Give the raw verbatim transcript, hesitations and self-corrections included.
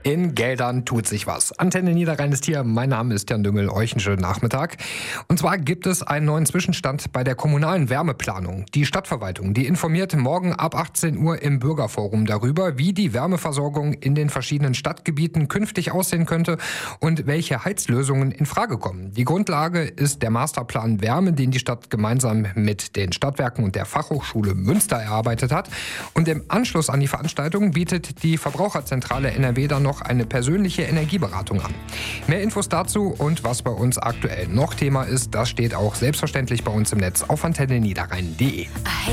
In Geldern tut sich was. Antenne Niederrhein ist hier. Mein Name ist Jan Düngel. Euch einen schönen Nachmittag. Und zwar gibt es einen neuen Zwischenstand bei der kommunalen Wärmeplanung. Die Stadtverwaltung, die informiert morgen ab achtzehn Uhr im Bürgerforum darüber, wie die Wärmeversorgung in den verschiedenen Stadtgebieten künftig aussehen könnte und welche Heizlösungen in Frage kommen. Die Grundlage ist der Masterplan Wärme, den die Stadt gemeinsam mit den Stadtwerken und der Fachhochschule Münster erarbeitet hat. Und im Anschluss an die Veranstaltung bietet die Verbraucherzentrale N R W dann noch eine persönliche Energieberatung an. Mehr Infos dazu und was bei uns aktuell noch Thema ist, das steht auch selbstverständlich bei uns im Netz auf antenne niederrhein punkt de.